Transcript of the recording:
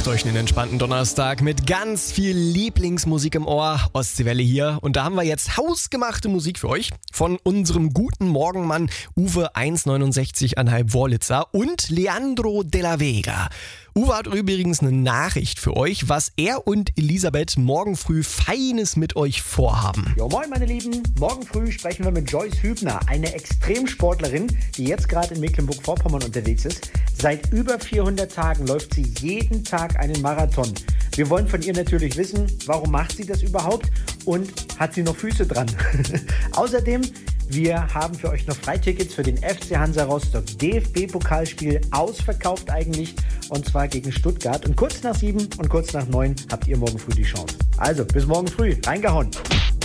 Macht euch einen entspannten Donnerstag mit ganz viel Lieblingsmusik im Ohr. Ostseewelle hier. Und da haben wir jetzt hausgemachte Musik für euch von unserem guten Morgenmann Uwe 1,69,5 Wurlitzer und Leandro de la Vega. Uwe hat übrigens eine Nachricht für euch, was er und Elisabeth morgen früh Feines mit euch vorhaben. Jo, moin meine Lieben, morgen früh sprechen wir mit Joyce Hübner, eine Extremsportlerin, die jetzt gerade in Mecklenburg-Vorpommern unterwegs ist. Seit über 400 Tagen läuft sie jeden Tag einen Marathon. Wir wollen von ihr natürlich wissen, warum macht sie das überhaupt und hat sie noch Füße dran? Außerdem, wir haben für euch noch Freitickets für den FC Hansa Rostock. DFB-Pokalspiel ausverkauft eigentlich, und zwar gegen Stuttgart. Und kurz nach 7 und kurz nach 9 habt ihr morgen früh die Chance. Also, bis morgen früh. Reingehauen.